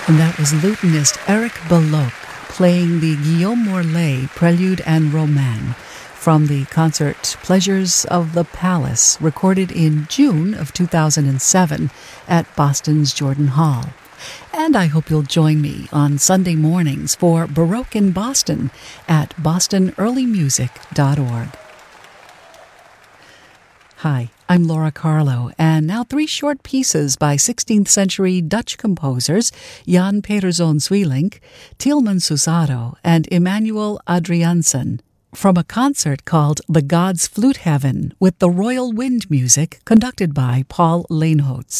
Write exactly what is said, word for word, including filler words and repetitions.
And that was lutenist Eric Belloc playing the Guillaume Morlet Prelude and Roman from the concert Pleasures of the Palace, recorded in June of two thousand seven at Boston's Jordan Hall. And I hope you'll join me on Sunday mornings for Baroque in Boston at boston early music dot org. Hi, I'm Laura Carlo, and now three short pieces by sixteenth century Dutch composers Jan Pieterszoon Sweelinck, Tieleman Susado, and Emmanuel Adriaansen, from a concert called The Gods' Flute Heaven with the Royal Wind Music conducted by Paul Leenhoots.